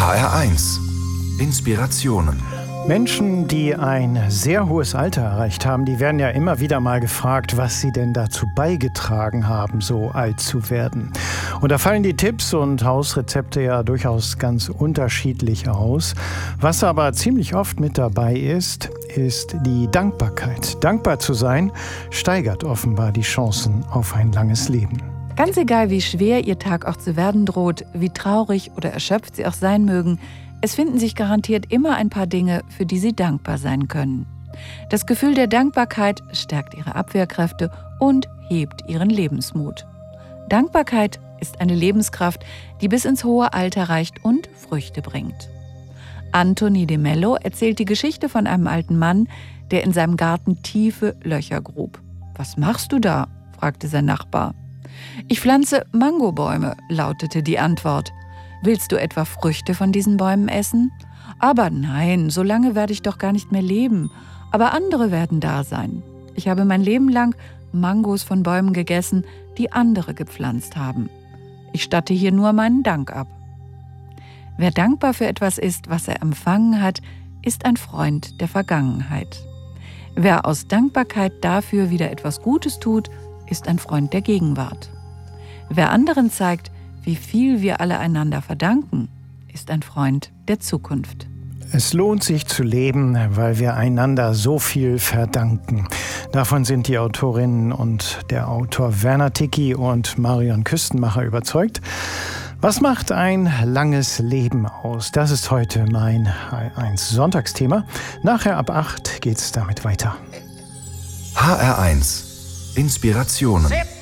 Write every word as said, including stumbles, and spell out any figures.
H R eins. Inspirationen. Menschen, die ein sehr hohes Alter erreicht haben, die werden ja immer wieder mal gefragt, was sie denn dazu beigetragen haben, so alt zu werden. Und da fallen die Tipps und Hausrezepte ja durchaus ganz unterschiedlich aus. Was aber ziemlich oft mit dabei ist, ist die Dankbarkeit. Dankbar zu sein, steigert offenbar die Chancen auf ein langes Leben. Ganz egal, wie schwer Ihr Tag auch zu werden droht, wie traurig oder erschöpft Sie auch sein mögen, es finden sich garantiert immer ein paar Dinge, für die Sie dankbar sein können. Das Gefühl der Dankbarkeit stärkt Ihre Abwehrkräfte und hebt Ihren Lebensmut. Dankbarkeit ist eine Lebenskraft, die bis ins hohe Alter reicht und Früchte bringt. Anthony de Mello erzählt die Geschichte von einem alten Mann, der in seinem Garten tiefe Löcher grub. »Was machst du da?« fragte sein Nachbar. »Ich pflanze Mangobäume«, lautete die Antwort. »Willst du etwa Früchte von diesen Bäumen essen?« »Aber nein, so lange werde ich doch gar nicht mehr leben. Aber andere werden da sein. Ich habe mein Leben lang Mangos von Bäumen gegessen, die andere gepflanzt haben. Ich statte hier nur meinen Dank ab.« Wer dankbar für etwas ist, was er empfangen hat, ist ein Freund der Vergangenheit. Wer aus Dankbarkeit dafür wieder etwas Gutes tut, ist ein Freund der Gegenwart. Wer anderen zeigt, wie viel wir alle einander verdanken, ist ein Freund der Zukunft. Es lohnt sich zu leben, weil wir einander so viel verdanken. Davon sind die Autorinnen und der Autor Werner Ticki und Marion Küstenmacher überzeugt. Was macht ein langes Leben aus? Das ist heute mein H R eins Sonntagsthema. Nachher ab acht geht's damit weiter. H R eins. Inspirationen.